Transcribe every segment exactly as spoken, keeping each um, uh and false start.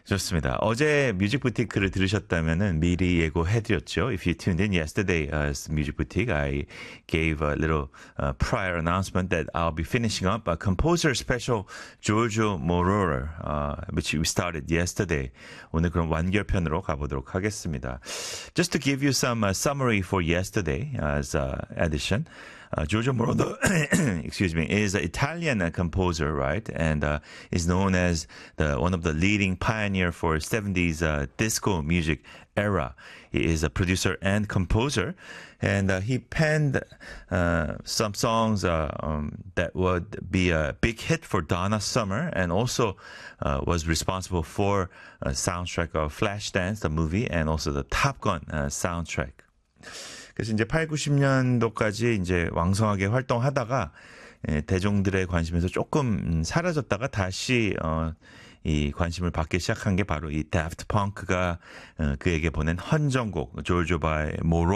좋습니다. 어제 뮤직 부티크를 들으셨다면은 미리 예고해드렸죠. If you tuned in yesterday as Music Boutique, I gave a little uh, prior announcement that I'll be finishing up a composer special Giorgio Moroder, uh, which we started yesterday. 오늘 그럼 완결편으로 가보도록 하겠습니다. Just to give you some uh, summary for yesterday as uh, edition. Uh, Giorgio Moroder, excuse me, is an Italian uh, composer, right? And uh, is known as the one of the leading pioneer for seventies uh, disco music era. He is a producer and composer, and uh, he penned uh, some songs uh, um, that would be a big hit for Donna Summer, and also uh, was responsible for a soundtrack of Flashdance, the movie, and also the Top Gun uh, soundtrack. 그래서 이제 팔, 구십 년도까지 이제 왕성하게 활동하다가 예, 대중들의 관심에서 조금 사라졌다가 다시 어, 이 관심을 받기 시작한 게 바로 이 Daft Punk가 어, 그에게 보낸 헌정곡 Giorgio by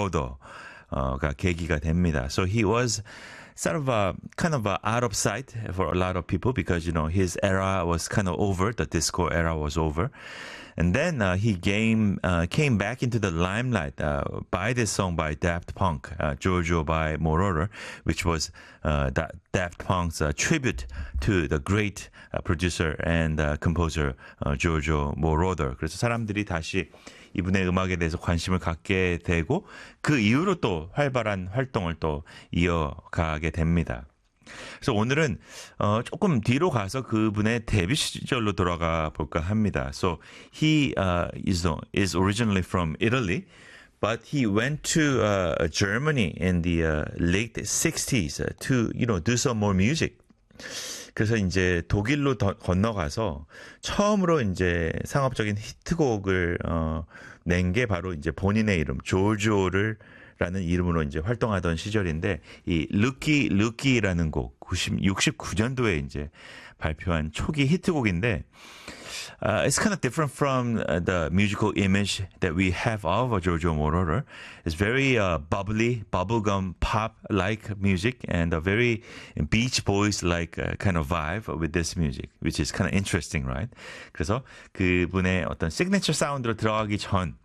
Moroder가 계기가 됩니다. So he was sort of a, kind of a out of sight for a lot of people because you know his era was kind of over, the disco era was over. And then uh, he came uh, came back into the limelight uh, by this song by Daft Punk, uh, Giorgio by Moroder, which was uh, da- Daft Punk's uh, tribute to the great uh, producer and uh, composer uh, Giorgio Moroder. 그래서 사람들이 다시 이분의 음악에 대해서 관심을 갖게 되고 그 이후로 또 활발한 활동을 또 이어가게 됩니다. 그래서 오늘은 어, 조금 뒤로 가서 그분의 데뷔 시절로 돌아가 볼까 합니다. So he uh, is is originally from Italy, but he went to uh, Germany in the uh, late sixties to you know do some more music. 그래서 이제 독일로 더, 건너가서 처음으로 이제 상업적인 히트곡을 어, 낸 게 바로 이제 본인의 이름 조르조를 라는 이름으로 이제 활동하던 시절인데 이 루키 루키라는 곡 육십구 년도에 이제 발표한 초기 히트곡인데 uh, it's kind of different from uh, the musical image that we have of Giorgio Moroder. It's very uh, bubbly, bubblegum pop-like music and a very Beach Boys-like uh, kind of vibe with this music, which is kind of interesting, right? 그래서 그분의 어떤 시그니처 사운드로 들어가기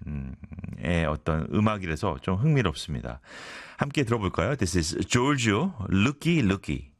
전의 어떤 음악이라서 좀 흥미롭습니다. 함께 들어볼까요? This is Giorgio, Looky Looky.